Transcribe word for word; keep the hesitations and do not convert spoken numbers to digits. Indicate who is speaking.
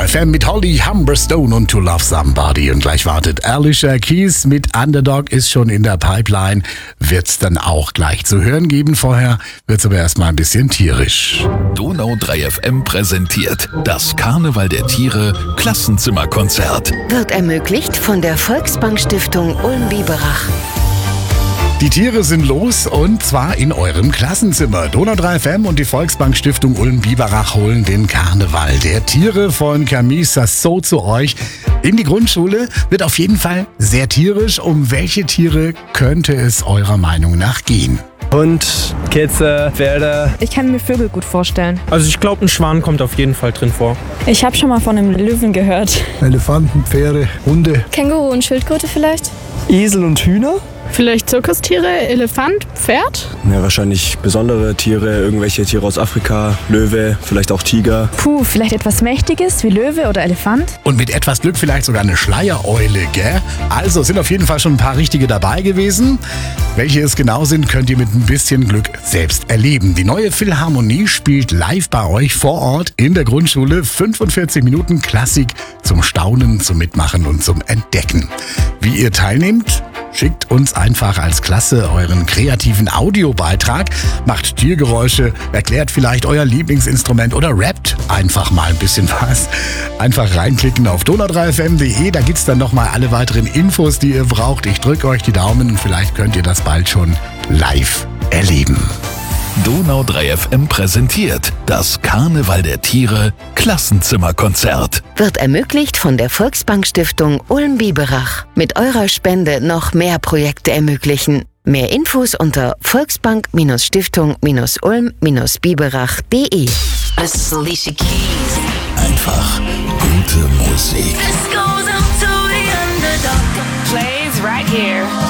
Speaker 1: F M mit Holly Humberstone und To Love Somebody. Und gleich wartet Alicia Keys mit Underdog, ist schon in der Pipeline. Wird's dann auch gleich zu hören geben. Vorher wird's aber erstmal ein bisschen tierisch.
Speaker 2: Donau drei F M präsentiert das Karneval der Tiere Klassenzimmerkonzert.
Speaker 3: Wird ermöglicht von der Volksbank Stiftung Ulm-Biberach.
Speaker 1: Die Tiere sind los und zwar in eurem Klassenzimmer. Donau drei F M und die Volksbank Stiftung Ulm-Biberach holen den Karneval der Tiere von Camille Sassot zu euch in die Grundschule. Wird auf jeden Fall sehr tierisch. Um welche Tiere könnte es eurer Meinung nach gehen?
Speaker 4: Hund, Kätze, Pferde.
Speaker 5: Ich kann mir Vögel gut vorstellen.
Speaker 4: Also ich glaube, ein Schwan kommt auf jeden Fall drin vor.
Speaker 5: Ich habe schon mal von einem Löwen gehört.
Speaker 6: Elefanten, Pferde, Hunde.
Speaker 7: Känguru und Schildkröte vielleicht?
Speaker 4: Esel und Hühner?
Speaker 7: Vielleicht Zirkustiere, Elefant, Pferd?
Speaker 8: Ja, wahrscheinlich besondere Tiere, irgendwelche Tiere aus Afrika, Löwe, vielleicht auch Tiger.
Speaker 5: Puh, vielleicht etwas Mächtiges wie Löwe oder Elefant?
Speaker 1: Und mit etwas Glück vielleicht sogar eine Schleiereule, gell? Also sind auf jeden Fall schon ein paar richtige dabei gewesen. Welche es genau sind, könnt ihr mit ein bisschen Glück selbst erleben. Die neue Philharmonie spielt live bei euch vor Ort in der Grundschule. fünfundvierzig Minuten Klassik zum Staunen, zum Mitmachen und zum Entdecken. Wie ihr teilnehmt? Schickt uns einfach als Klasse euren kreativen Audiobeitrag, macht Tiergeräusche, erklärt vielleicht euer Lieblingsinstrument oder rappt einfach mal ein bisschen was. Einfach reinklicken auf donau drei f m punkt d e, da gibt's dann nochmal alle weiteren Infos, die ihr braucht. Ich drücke euch die Daumen und vielleicht könnt ihr das bald schon live erleben.
Speaker 2: Donau drei F M präsentiert das Karneval der Tiere Klassenzimmerkonzert.
Speaker 3: Wird ermöglicht von der Volksbank Stiftung Ulm-Biberach. Mit eurer Spende noch mehr Projekte ermöglichen. Mehr Infos unter volksbank-stiftung-ulm-biberach punkt de.
Speaker 9: This is Alicia Keys.
Speaker 2: Einfach gute Musik.
Speaker 9: This goes out to the underdog. Plays right here.